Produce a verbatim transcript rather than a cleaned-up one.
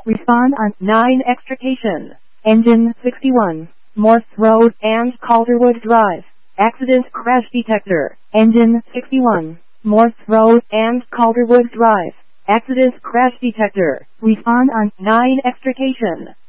Respond on nine extrication. Engine sixty-one. Morse Road and Calderwood Drive. Accident crash detector. Engine sixty-one. Morse Road and Calderwood Drive. Accident crash detector. Respond on nine extrication.